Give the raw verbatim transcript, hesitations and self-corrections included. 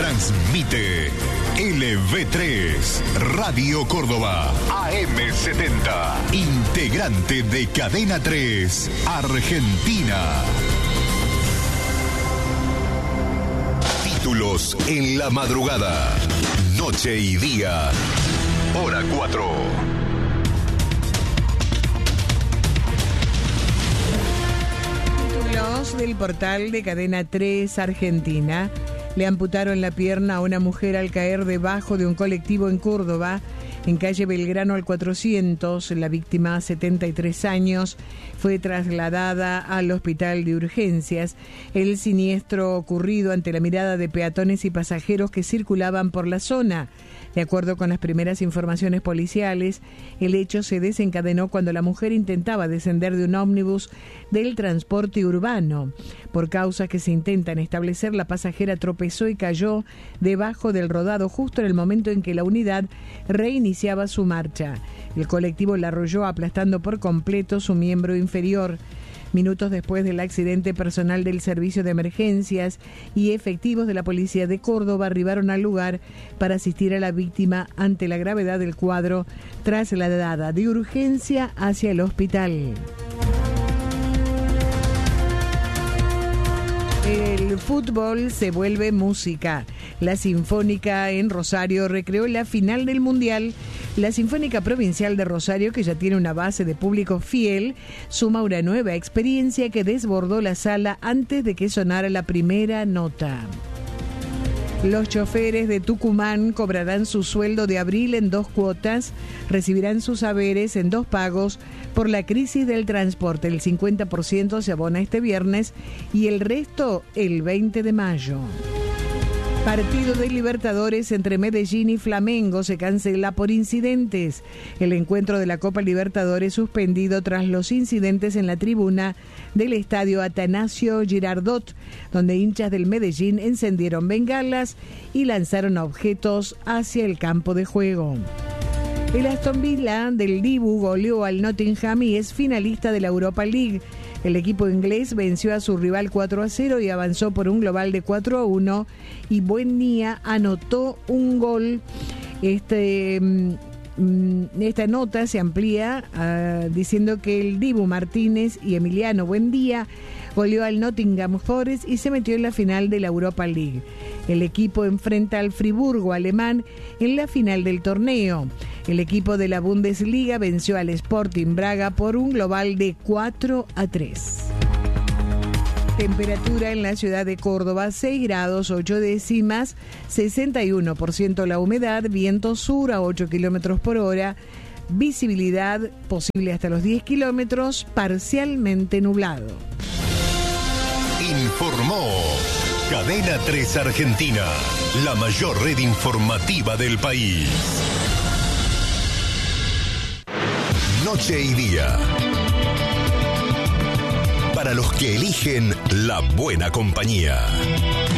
Transmite L V tres, Radio Córdoba, A M setenta, integrante de Cadena tres, Argentina. Títulos en la madrugada, noche y día, hora cuatro. Títulos del portal de Cadena tres, Argentina. Le amputaron la pierna a una mujer al caer debajo de un colectivo en Córdoba, en calle Belgrano al cuatrocientos. La víctima, setenta y tres años, fue trasladada al hospital de urgencias. El siniestro ocurrido ante la mirada de peatones y pasajeros que circulaban por la zona. De acuerdo con las primeras informaciones policiales, el hecho se desencadenó cuando la mujer intentaba descender de un ómnibus del transporte urbano. Por causas que se intentan establecer, la pasajera tropezó y cayó debajo del rodado justo en el momento en que la unidad reiniciaba su marcha. El colectivo la arrolló aplastando por completo su miembro inferior. Minutos después del accidente, personal del Servicio de Emergencias y efectivos de la Policía de Córdoba arribaron al lugar para asistir a la víctima ante la gravedad del cuadro, trasladada de urgencia hacia el hospital. El fútbol se vuelve música. La Sinfónica en Rosario recreó la final del Mundial. La Sinfónica Provincial de Rosario, que ya tiene una base de público fiel, suma una nueva experiencia que desbordó la sala antes de que sonara la primera nota. Los choferes de Tucumán cobrarán su sueldo de abril en dos cuotas, recibirán sus haberes en dos pagos por la crisis del transporte. El cincuenta por ciento se abona este viernes y el resto el veinte de mayo. Partido de Libertadores entre Medellín y Flamengo se cancela por incidentes. El encuentro de la Copa Libertadores suspendido tras los incidentes en la tribuna del estadio Atanasio Girardot, donde hinchas del Medellín encendieron bengalas y lanzaron objetos hacia el campo de juego. El Aston Villa del Dibu goleó al Nottingham y es finalista de la Europa League. El equipo inglés venció a su rival cuatro a cero y avanzó por un global de cuatro a uno, y Buendía anotó un gol. Este, esta nota se amplía uh, diciendo que el Dibu Martínez y Emiliano Buendía goleó al Nottingham Forest y se metió en la final de la Europa League. El equipo enfrenta al Friburgo alemán en la final del torneo. El equipo de la Bundesliga venció al Sporting Braga por un global de cuatro a tres. Temperatura en la ciudad de Córdoba, seis grados ocho décimas, sesenta y uno por ciento la humedad, viento sur a ocho kilómetros por hora, visibilidad posible hasta los diez kilómetros, parcialmente nublado. Informó Cadena tres Argentina, la mayor red informativa del país. Noche y día. Para los que eligen la buena compañía.